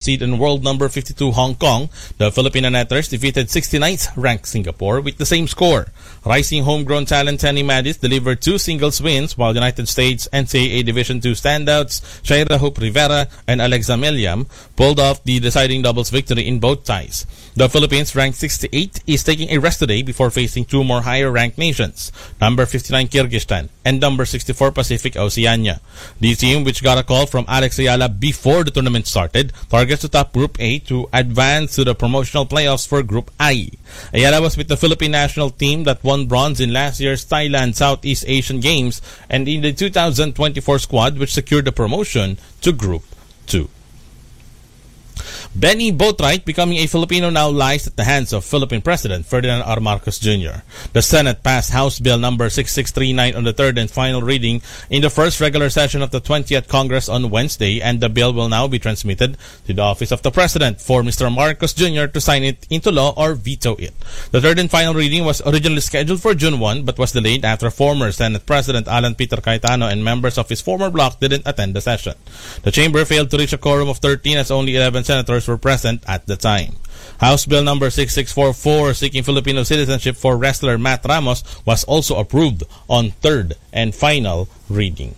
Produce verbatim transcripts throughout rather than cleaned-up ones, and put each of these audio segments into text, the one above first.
seed and world number fifty-two Hong Kong, the Filipino netters defeated sixty-ninth ranked Singapore with the same score. Rising homegrown talent Tenny Madis delivered two singles wins, while United States N C A A Division two standouts Shaira Hope Rivera and Alexa Milliam pulled off the deciding doubles victory in both ties. The Philippines, ranked sixty-eight, is taking a rest today before facing two more higher-ranked nations, number fifty-nine Kyrgyzstan and number sixty-four Pacific Oceania. The team, which got a call from Alex Ayala before the tournament started, targets to top Group A to advance to the promotional playoffs for Group I. Ayala was with the Philippine national team that won bronze in last year's Thailand Southeast Asian Games and in the two thousand twenty-four squad, which secured the promotion to Group two. Benny Boatwright becoming a Filipino now lies at the hands of Philippine President Ferdinand R. Marcos Junior The Senate passed House Bill number sixty-six thirty-nine on the third and final reading in the first regular session of the twentieth Congress on Wednesday, and the bill will now be transmitted to the office of the President for Mister Marcos Junior to sign it into law or veto it. The third and final reading was originally scheduled for June first but was delayed after former Senate President Alan Peter Cayetano and members of his former bloc didn't attend the session. The chamber failed to reach a quorum of thirteen as only eleven senators were present at the time. House Bill number sixty-six forty-four, seeking Filipino citizenship for wrestler Matt Ramos, was also approved on third and final reading.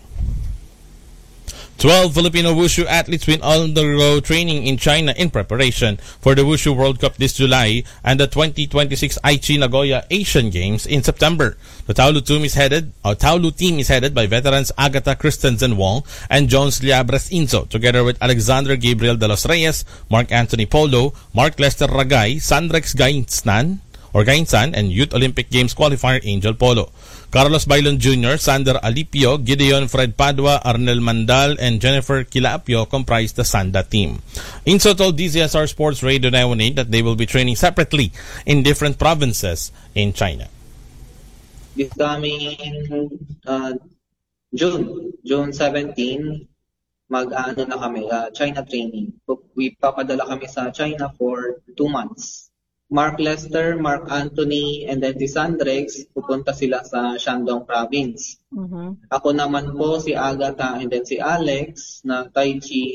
Twelve Filipino wushu athletes will undergo training in China in preparation for the Wushu World Cup this July and the twenty twenty-six Aichi Nagoya Asian Games in September. The Taolu team is headed, our Taolu team is headed by veterans Agatha Christensen Wong and Jones Liabres Inzo, together with Alexander Gabriel de los Reyes, Mark Anthony Polo, Mark Lester Ragay, Sandrex Gainsan, or Gainsan, and Youth Olympic Games qualifier Angel Polo. Carlos Bailon Junior, Sander Alipio, Gideon Fred Padua, Arnel Mandal, and Jennifer Kilapio comprise the Sanda team. Inso told D Z S R Sports Radio nine eighteen that they will be training separately in different provinces in China. This coming uh, June, June seventeenth, mag-ano na kami, uh, China training. We papadala kami sa China for two months. Mark Lester, Mark Anthony, and then si Sandrex, pupunta sila sa Shandong Province. Mm-hmm. Ako naman po, si Agatha, and then si Alex, na Tai Chi,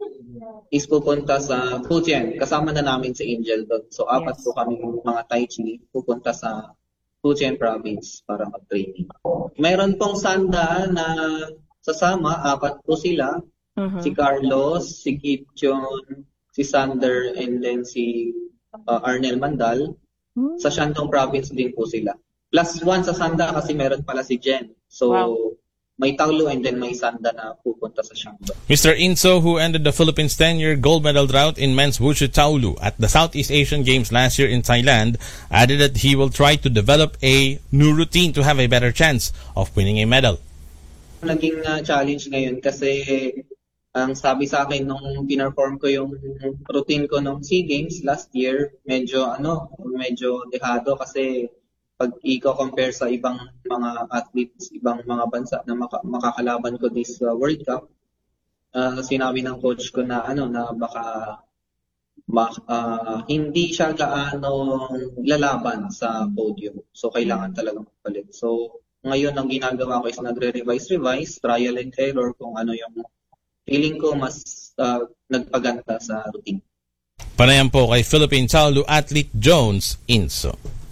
is pupunta sa Fujian. Kasama na namin si Angel doon. So, apat yes. po kami mga Tai Chi, pupunta sa Fujian Province para mag-training. Mayroon pong Sanda na sasama, apat po sila. Mm-hmm. Si Carlos, si Kitchon, si Sander, and then si Uh, Arnel Mandal. Hmm? Sa Shandong Province din po sila. Plus one sa Sanda kasi meron pala si Jen. So, wow. May Taolu and then may Sanda na pupunta sa Shandong. Mister Inso, who ended the Philippines' ten-year gold medal drought in men's Wushu Taolu at the Southeast Asian Games last year in Thailand, added that he will try to develop a new routine to have a better chance of winning a medal. Naging uh, challenge ngayon kasi ang sabi sa akin nung pinerform ko yung routine ko nung SEA Games last year, medyo ano, medyo dehado kasi pag i-compare sa ibang mga athletes, ibang mga bansa na maka- makakalaban ko this uh, World Cup, uh, sinabi ng coach ko na ano na baka ma- uh, hindi siya gaano lalaban sa podium. So kailangan talagang magpalit. So ngayon ang ginagawa ko is nagre-revise, revise, trial and error kung ano yung feeling ko mas uh, nagpaganda sa routine. Panayan po kay Philippine Taolu athlete Jones Inso.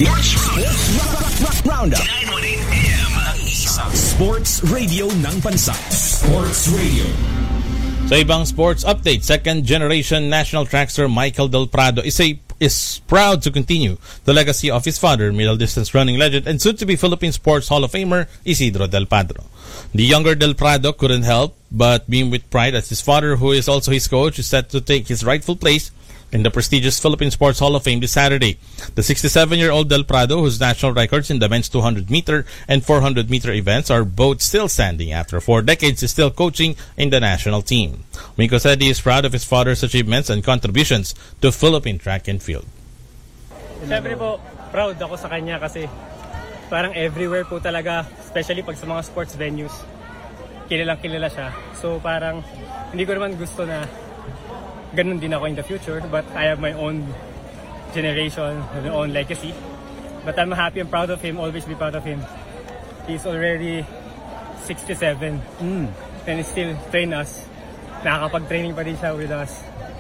Roundup nine eighteen A M ang isang sports radio ng bansa. Sports Radio. Sa ibang sports update, second generation national trackster Michael Del Prado is a is proud to continue the legacy of his father, middle distance running legend and soon to be Philippine Sports Hall of Famer Isidro Del Padro. The younger Del Prado couldn't help but beam with pride as his father, who is also his coach, is set to take his rightful place in the prestigious Philippine Sports Hall of Fame this Saturday. The sixty-seven-year-old Del Prado, whose national records in the men's two hundred meter and four hundred meter events are both still standing after four decades, is still coaching in the national team. Miko said he is proud of his father's achievements and contributions to Philippine track and field. Siyempre po, proud ako sa kanya kasi parang everywhere po talaga, especially pag sa mga sports venues, kilalang kilala siya. So parang hindi ko naman gusto na ganun din ako in the future, but I have my own generation, my own legacy. But I'm happy and proud of him, always be proud of him. He's already sixty-seven mm. and he still train us. Nakakapag-training pa din siya with us.